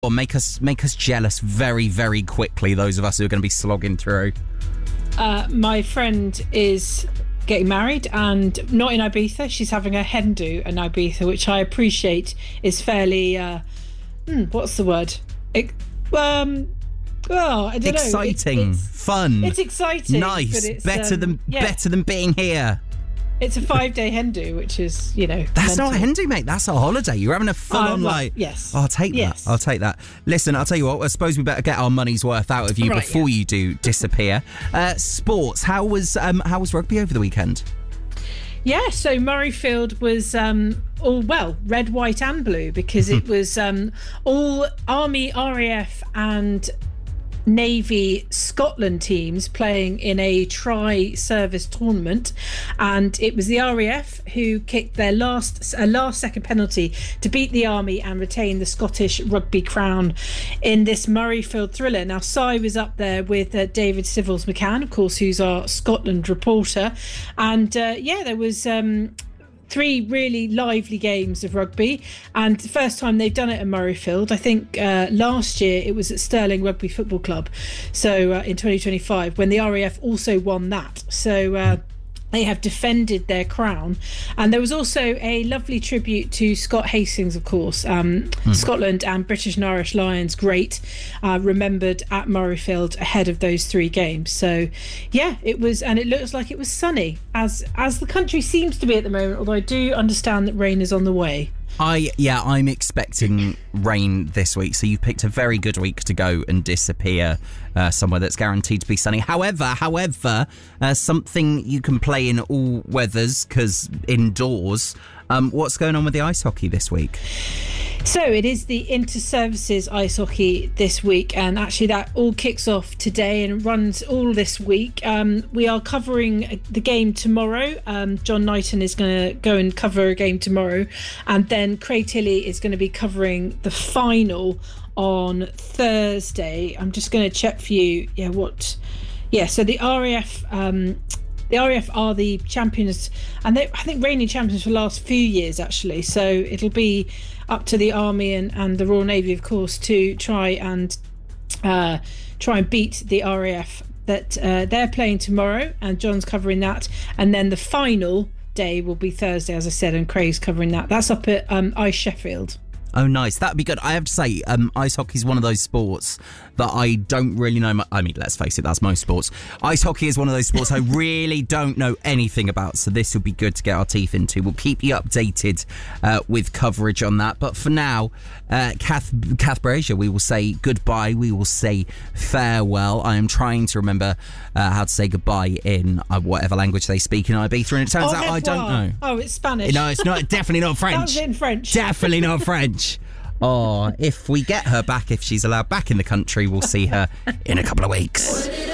Or make us jealous very, very quickly, those of us who are going to be slogging through. My friend is getting married, and not in Ibiza. She's having a hen do in Ibiza, which I appreciate is fairly what's the word? I don't know. Exciting, fun. It's exciting, nice, but it's, better than being here. It's a 5-day hen do, which is, That's mental. not a hen do, mate. That's a holiday. You're having a full-on, Yes. I'll take that. I'll take that. Listen, I'll tell you what, I suppose we better get our money's worth out of you before you do disappear. Sports, how was rugby over the weekend? Yeah, so Murrayfield was red, white and blue, because it was all Army, RAF and Navy Scotland teams playing in a tri-service tournament, and it was the RAF who kicked their last second penalty to beat the Army and retain the Scottish rugby crown in this Murrayfield thriller. Now, Si was up there with David Civils McCann, of course, who's our Scotland reporter, and there was 3 really lively games of rugby, and the first time they've done it at Murrayfield. I think last year it was at Stirling Rugby Football Club, so in 2025, when the RAF also won that. So they have defended their crown. And there was also a lovely tribute to Scott Hastings, of course. Scotland and British and Irish Lions, great, remembered at Murrayfield ahead of those 3 games. So yeah, it was, and it looks like it was sunny, as the country seems to be at the moment, although I do understand that rain is on the way. I'm expecting rain this week, so you've picked a very good week to go and disappear somewhere that's guaranteed to be sunny. However, something you can play in all weathers, because indoors. What's going on with the ice hockey this week? So it is the Inter-Services ice hockey this week, and actually that all kicks off today and runs all this week. We are covering the game tomorrow. John Knighton is going to go and cover a game tomorrow, and then Craig Tilley is going to be covering the final on Thursday. I'm just going to check for you. So the RAF... The RAF are the champions, and I think reigning champions for the last few years, actually. So it'll be up to the Army and the Royal Navy, of course, to try and beat the RAF. That they're playing tomorrow, and John's covering that, and then the final day will be Thursday, as I said, and Craig's covering that. That's up at Ice Sheffield. Oh, nice. That'd be good. I have to say, ice hockey is one of those sports that I don't really know. I mean, let's face it, that's most sports. Ice hockey is one of those sports I really don't know anything about, so this will be good to get our teeth into. We'll keep you updated with coverage on that. But for now, Kath Brazier, we will say goodbye. We will say farewell. I am trying to remember how to say goodbye in whatever language they speak in Ibiza, and it turns out I don't know. Oh, it's Spanish. No, it's not. Definitely not French. That was in French. Definitely not French. Oh, if we get her back, if she's allowed back in the country, we'll see her in a couple of weeks.